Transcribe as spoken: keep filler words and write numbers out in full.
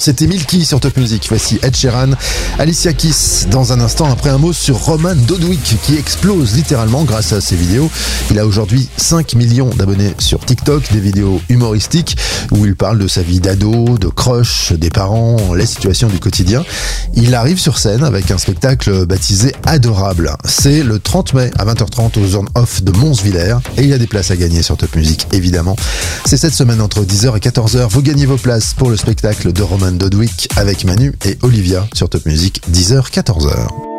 C'était Milky sur Top Music. Voici Ed Sheeran, Alicia Keys dans un instant, après un mot sur Roman Dodwick qui explose littéralement grâce à ses vidéos. Il a aujourd'hui cinq millions d'abonnés sur TikTok, des vidéos humoristiques où il parle de sa vie d'ado, de crush, des parents, les situations du quotidien. Il arrive sur scène avec un spectacle baptisé Adorable. C'est le trente mai à vingt heures trente au Zone Off de Monsvillers et il y a des places à gagner sur Top Music évidemment. C'est cette semaine entre dix heures et quatorze heures. Vous gagnez vos places pour le spectacle de Roman Dodwick avec Manu et Olivia sur Top Music, dix heures quatorze heures.